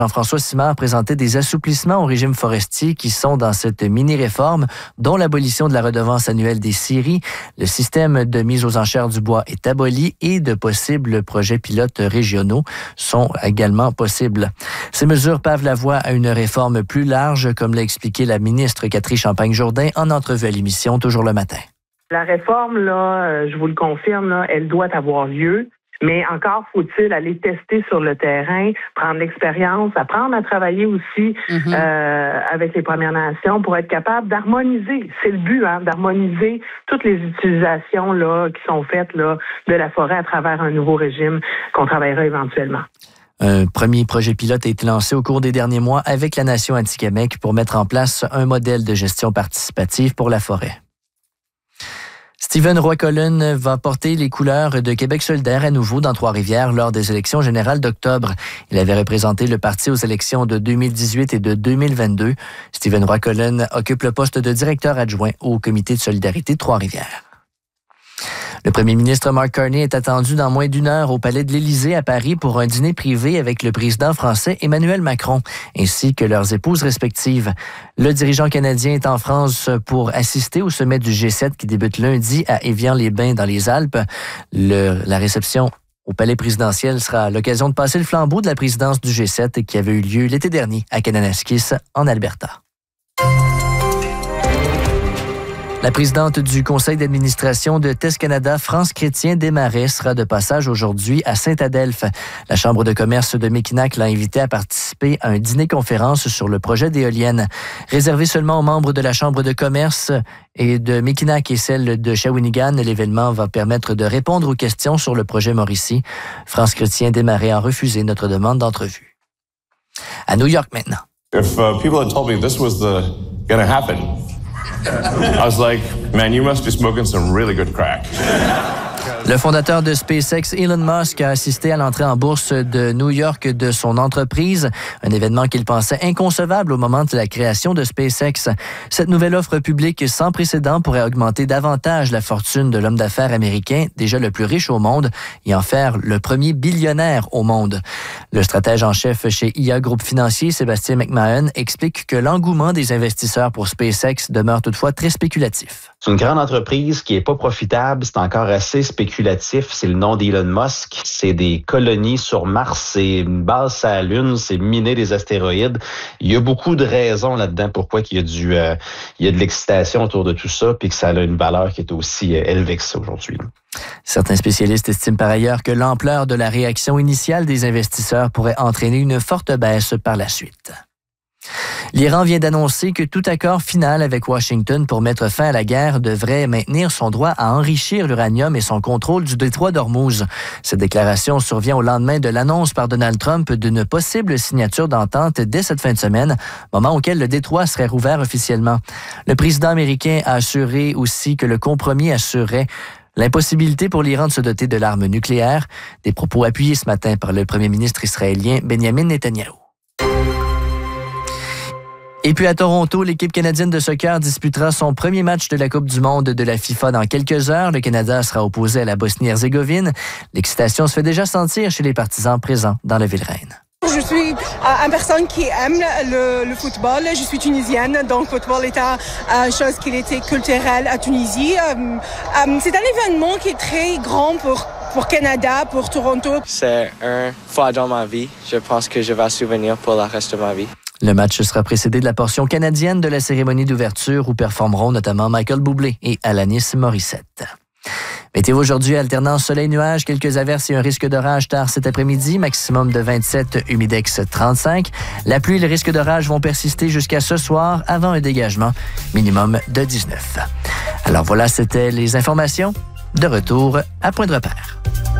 Jean-François Simard présentait des assouplissements au régime forestier qui sont dans cette mini-réforme, dont l'abolition de la redevance annuelle des scieries. Le système de mise aux enchères du bois est aboli et de possibles projets pilotes régionaux sont également possibles. Ces mesures pavent la voie à une réforme plus large, comme l'a expliqué la ministre Catherine Champagne-Jourdain en entrevue à l'émission Toujours le matin. La réforme, là, je vous le confirme, là, elle doit avoir lieu. Mais encore faut-il aller tester sur le terrain, prendre l'expérience, apprendre à travailler aussi avec les Premières Nations pour être capable d'harmoniser. C'est le but, d'harmoniser toutes les utilisations là qui sont faites là de la forêt à travers un nouveau régime qu'on travaillera éventuellement. Un premier projet pilote a été lancé au cours des derniers mois avec la Nation Atikamekw pour mettre en place un modèle de gestion participative pour la forêt. Stephen Roy-Collin va porter les couleurs de Québec solidaire à nouveau dans Trois-Rivières lors des élections générales d'octobre. Il avait représenté le parti aux élections de 2018 et de 2022. Stephen Roy-Collin occupe le poste de directeur adjoint au Comité de solidarité de Trois-Rivières. Le premier ministre Mark Carney est attendu dans moins d'une heure au Palais de l'Élysée à Paris pour un dîner privé avec le président français Emmanuel Macron, ainsi que leurs épouses respectives. Le dirigeant canadien est en France pour assister au sommet du G7 qui débute lundi à Évian-les-Bains dans les Alpes. La réception au palais présidentiel sera l'occasion de passer le flambeau de la présidence du G7 qui avait eu lieu l'été dernier à Kananaskis, en Alberta. La présidente du conseil d'administration de TES Canada, France Chrétien Desmarais, sera de passage aujourd'hui à Saint-Adelphe. La Chambre de commerce de Mekinac l'a invitée à participer à un dîner-conférence sur le projet d'éoliennes. Réservé seulement aux membres de la Chambre de commerce et de Mekinac et celle de Shawinigan, l'événement va permettre de répondre aux questions sur le projet Mauricie. France Chrétien Desmarais a refusé notre demande d'entrevue. À New York maintenant. If people had told me this was gonna happen, I was like, man, you must be smoking some really good crack. Le fondateur de SpaceX, Elon Musk, a assisté à l'entrée en bourse de New York de son entreprise, un événement qu'il pensait inconcevable au moment de la création de SpaceX. Cette nouvelle offre publique sans précédent pourrait augmenter davantage la fortune de l'homme d'affaires américain, déjà le plus riche au monde, et en faire le premier billionnaire au monde. Le stratège en chef chez IA Groupe Financier, Sébastien McMahon, explique que l'engouement des investisseurs pour SpaceX demeure toutefois très spéculatif. C'est une grande entreprise qui est pas profitable, c'est encore assez spéculatif, c'est le nom d'Elon Musk, c'est des colonies sur Mars, c'est une base sur la Lune, c'est miner des astéroïdes. Il y a beaucoup de raisons là-dedans pourquoi il y a de l'excitation autour de tout ça, puis que ça a une valeur qui est aussi élevée que ça aujourd'hui. Certains spécialistes estiment par ailleurs que l'ampleur de la réaction initiale des investisseurs pourrait entraîner une forte baisse par la suite. L'Iran vient d'annoncer que tout accord final avec Washington pour mettre fin à la guerre devrait maintenir son droit à enrichir l'uranium et son contrôle du détroit d'Ormuz. Cette déclaration survient au lendemain de l'annonce par Donald Trump d'une possible signature d'entente dès cette fin de semaine, moment auquel le détroit serait rouvert officiellement. Le président américain a assuré aussi que le compromis assurerait l'impossibilité pour l'Iran de se doter de l'arme nucléaire, des propos appuyés ce matin par le premier ministre israélien Benjamin Netanyahou. Et puis à Toronto, l'équipe canadienne de soccer disputera son premier match de la Coupe du monde de la FIFA dans quelques heures. Le Canada sera opposé à la Bosnie-Herzégovine. L'excitation se fait déjà sentir chez les partisans présents dans la ville-reine. Je suis une personne qui aime le football. Je suis tunisienne, donc le football est une chose qui était culturelle à Tunisie. C'est un événement qui est très grand pour Canada, pour Toronto. C'est une fois dans ma vie. Je pense que je vais souvenir pour le reste de ma vie. Le match sera précédé de la portion canadienne de la cérémonie d'ouverture où performeront notamment Michael Bublé et Alanis Morissette. Météo aujourd'hui, alternance soleil-nuage, quelques averses et un risque d'orage tard cet après-midi, maximum de 27, humidex 35. La pluie et le risque d'orage vont persister jusqu'à ce soir avant un dégagement, minimum de 19. Alors voilà, c'était les informations. De retour à Point de repère.